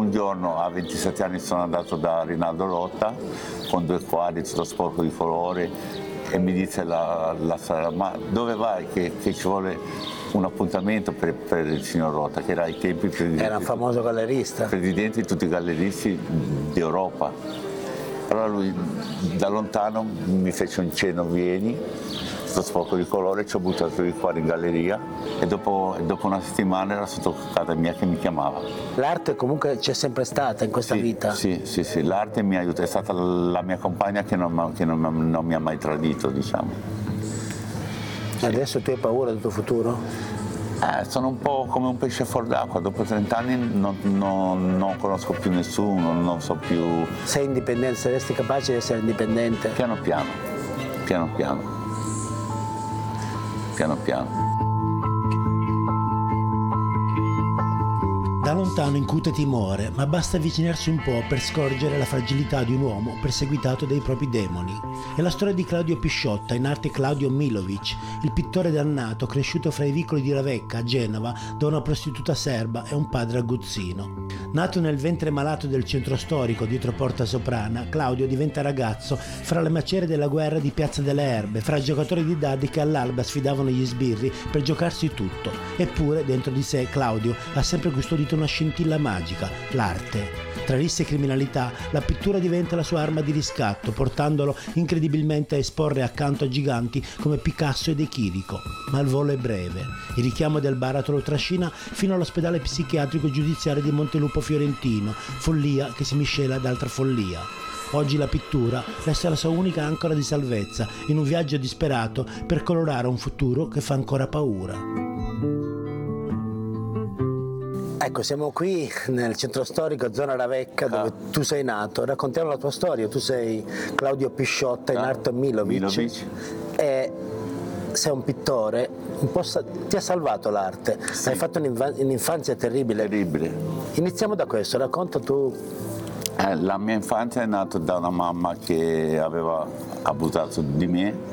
un giorno a 27 anni sono andato da Rinaldo Rotta con 2 quadri, tutto sporco di colore, e mi dice la strada: ma dove vai che ci vuole un appuntamento per il signor Rotta, che era ai tempi era un famoso gallerista, presidente di tutti i galleristi d'Europa. Allora lui da lontano mi fece un cenno: vieni, sto sporco di colore, ci ho buttato i quadri in galleria, e dopo una settimana era sotto casa mia che mi chiamava. L'arte comunque c'è sempre stata in questa vita? Sì, l'arte mi aiuta, è stata la mia compagna che non mi ha mai tradito, diciamo. Sì. Adesso tu hai paura del tuo futuro? Sono un po' come un pesce fuor d'acqua, dopo 30 anni non conosco più nessuno, non so più... Sei indipendente, saresti capace di essere indipendente? Piano piano. Da lontano incute timore, ma basta avvicinarsi un po' per scorgere la fragilità di un uomo perseguitato dai propri demoni. È la storia di Claudio Pisciotta, in arte Claudio Milovic, il pittore dannato cresciuto fra i vicoli di Ravecca, a Genova, da una prostituta serba e un padre aguzzino. Nato nel ventre malato del centro storico dietro Porta Soprana, Claudio diventa ragazzo fra le macerie della guerra di Piazza delle Erbe, fra giocatori di dadi che all'alba sfidavano gli sbirri per giocarsi tutto. Eppure dentro di sé Claudio ha sempre custodito una scintilla magica, l'arte. Tra risse e criminalità, la pittura diventa la sua arma di riscatto, portandolo incredibilmente a esporre accanto a giganti come Picasso e De Chirico. Ma il volo è breve. Il richiamo del baratro lo trascina fino all'ospedale psichiatrico giudiziario di Montelupo Fiorentino, follia che si miscela ad altra follia. Oggi la pittura resta la sua unica ancora di salvezza in un viaggio disperato per colorare un futuro che fa ancora paura. Ecco, siamo qui nel centro storico, zona Ravecca, dove tu sei nato. Raccontiamo la tua storia. Tu sei Claudio Pisciotta, in arte Milovic. E sei un pittore, ti ha salvato l'arte. Sì. Hai fatto un'infanzia terribile. Iniziamo da questo, racconta tu. La mia infanzia è nata da una mamma che aveva abusato di me,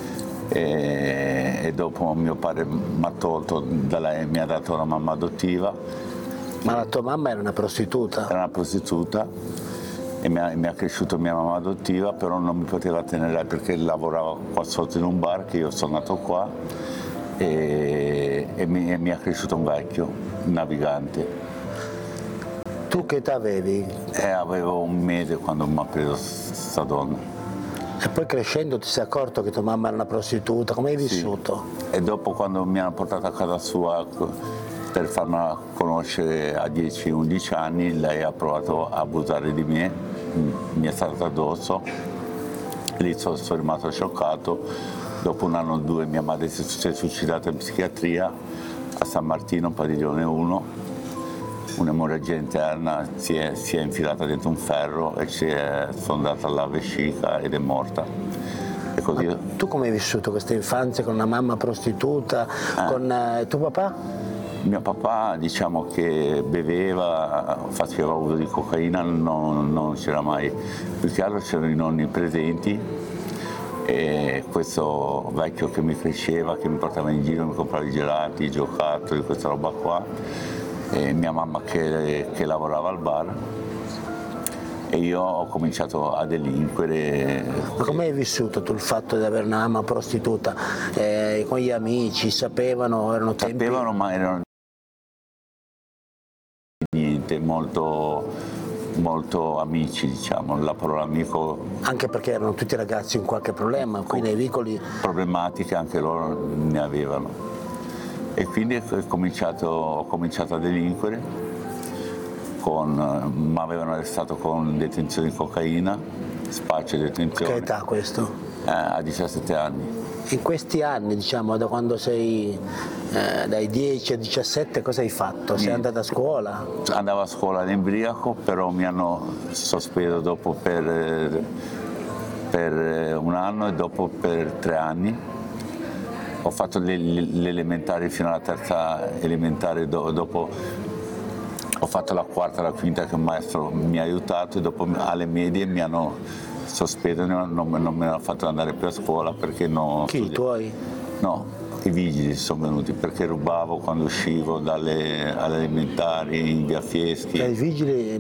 e dopo mio padre mi ha tolto da lei, mi ha dato una mamma adottiva. Ma la tua mamma era una prostituta? Era una prostituta e mi ha cresciuto mia mamma adottiva, però non mi poteva tenere perché lavorava qua sotto in un bar, che io sono nato qua, e mi ha cresciuto un vecchio, un navigante. Tu che età avevi? Avevo 1 mese quando mi ha preso sta donna. E poi crescendo ti sei accorto che tua mamma era una prostituta, come hai vissuto? Sì. E dopo, quando mi hanno portato a casa sua per farla conoscere a 10-11 anni, lei ha provato a abusare di me, mi è stata addosso, lì sono rimasto scioccato. Dopo 1 anno o 2 mia madre si è suicidata in psichiatria a San Martino, padiglione 1, un'emorragia interna, si è infilata dentro un ferro e si è sfondata la vescica ed è morta. E così... Ma tu come hai vissuto questa infanzia con una mamma prostituta, con tuo papà? Mio papà, diciamo che beveva, faceva uso di cocaina, non c'era mai, più che altro c'erano i nonni presenti, e questo vecchio che mi cresceva, che mi portava in giro, mi comprava i gelati, i giocattoli, questa roba qua, e mia mamma che lavorava al bar, e io ho cominciato a delinquere. Ma come hai vissuto tu il fatto di avere una mamma prostituta? Con gli amici sapevano, erano tempi? Sapevano, ma erano niente, molto amici, diciamo, la parola amico. Anche perché erano tutti ragazzi con qualche problema, qui nei vicoli. Problematiche anche loro ne avevano. E quindi ho cominciato a delinquere, mi avevano arrestato con detenzione di cocaina, spaccio e detenzione. Che età questo? A 17 anni. In questi anni, diciamo, da quando sei dai 10 a 17, cosa hai fatto? Sei andata a scuola? Andavo a scuola all'Embriaco, però mi hanno sospeso dopo per 1 anno e dopo per 3 anni. Ho fatto l'elementare fino alla terza elementare, dopo ho fatto la quarta e la quinta che il maestro mi ha aiutato, e dopo alle medie mi hanno sospeso, non me l'hanno fatto andare più a scuola perché non... Chi, i tuoi? No, i vigili sono venuti perché rubavo quando uscivo alle elementari in via Fieschi. I vigili